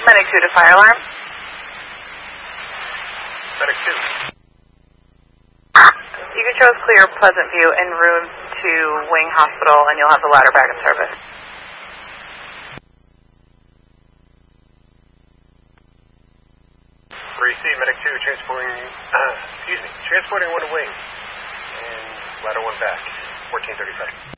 Medic 2 to fire alarm. Medic 2. You can show us clear Pleasant View en route to Wing Hospital, and you'll have the ladder back in service. Receive Medic 2 transporting one to Wing, and ladder 1 back, 1435.